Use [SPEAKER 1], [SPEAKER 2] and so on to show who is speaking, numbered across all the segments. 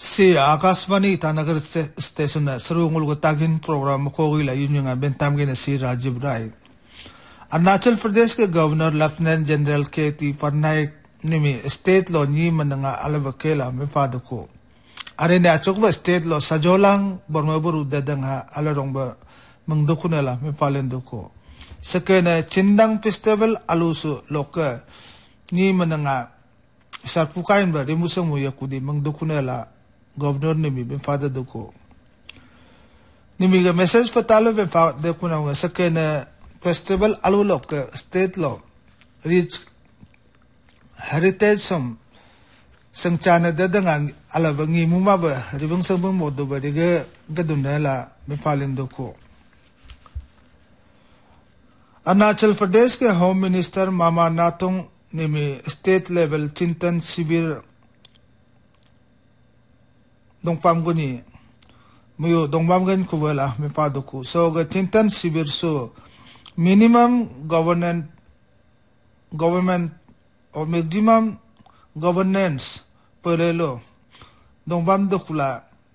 [SPEAKER 1] Si Akashvani Tanagar Station Sarungul Tagin program Kogila Union Bentamgin si Rajiv Rai. Arunachal Pradesh ke Governor Lieutenant General KT Patnaik nimi state law ni mananga alabakela me faduko. Arene achokwa state law sajolang bormaburu dadanga alarongba mangdukunela me palenduko. Sekene Chindang Festival alusu loka ni mananga sarpukain ba remusang mo yakudi mangdukunela Governor nimi me faduko. Nimi ga message patalo be fakuna sekene festival alulok state law reach heritage sangchana dadangan alabangi mumaba ribang sabang modo ba diga gadunela me palindoko. Arunachal Pradesh ke Home Minister Mama Natung nimi state level chintan sibir dongpamguni muyo dongpamgan kuwala me paduko. So ga chintan sibir so minimum government or maximum governance perelo dongbam dokula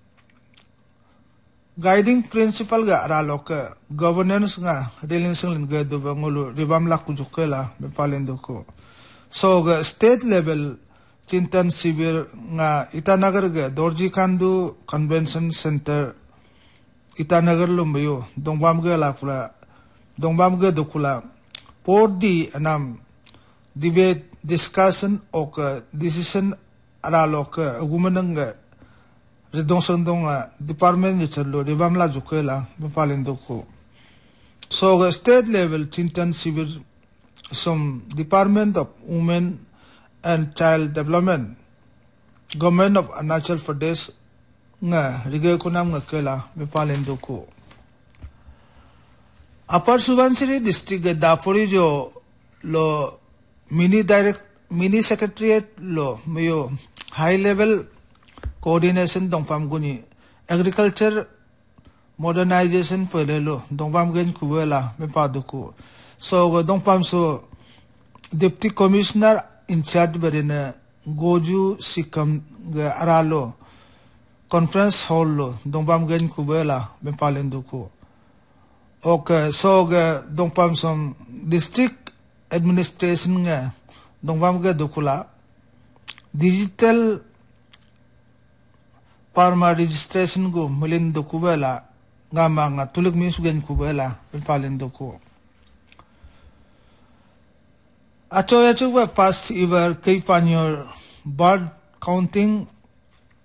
[SPEAKER 1] guiding principle ga araloka governance nga relation ga do bangolo ribam la kujukela me palendoko. So ga state level chintan sibir nga Itanagar ga Dorji Kandu Convention Center Itanagar lumbayo dongbam ga la kula dongbam ga dokula podi anam debate discussion ok decision aralok gumananga redongson donga department ni chalo ribam la jukela me palendoko. So state level chintan civil some Department of Women and Child Development Government of Arunachal Pradesh nga rigay kunam nga kela me palendoko. Upper Subansiri district ke Dapuri jo lo mini secretariat lo mayo high level coordination dongpam guni agriculture modernization pelelo dongpam gen kuwela me paduko. So dongpam so deputy commissioner in charge berina Goju Sikam ga aralo conference hall lo dongpam gen kuwela me palenduko. Okay, so dongpam som district administration nga dongpam ga dukula digital parma registration go mulin dokubela ngama nga tuluk misugen kubela palen doko. Acho wa past ever kay panyor bird counting